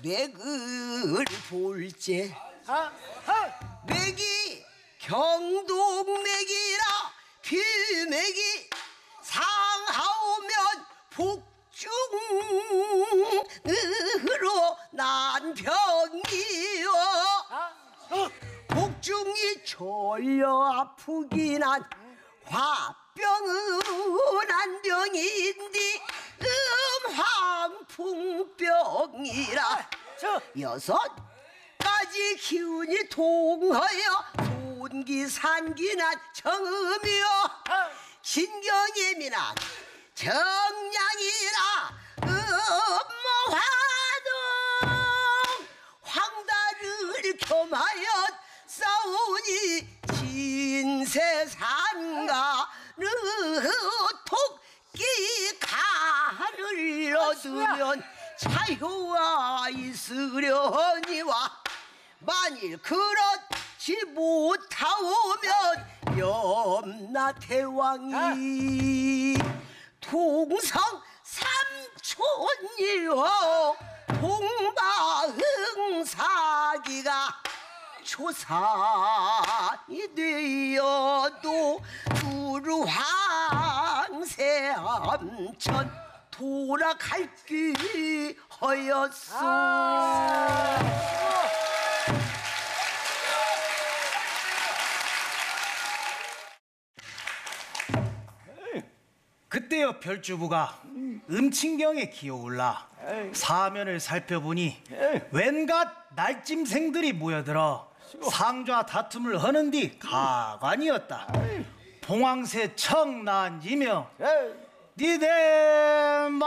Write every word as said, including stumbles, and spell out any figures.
맥을 볼제. 아, 아. 맥이 경동맥이라 비맥이 상하오면 복중으로 난 병이요. 복중이 졸려 아프긴 한 화병은 한 병인데 음황풍병이라 여섯 가지 기운이 동하여 손기산기난 정음이요 신경예민한 정량이라 음모화동 황달을 겸하여 싸우니 진세산가 토끼 간을 얻으면 자유가 있으려니와 만일 그렇지 못하오면 염라대왕이 동성 삼촌이요 동방응사기가 초산이 되어도 두루황새 암천 돌아갈기 하였소. 아 그때여 별주부가 음친경에 기어올라 사면을 살펴보니 웬갓 날짐승들이 모여들어 상좌 다툼을 하는 뒤 가관이었다. 봉황새 청난이며 니대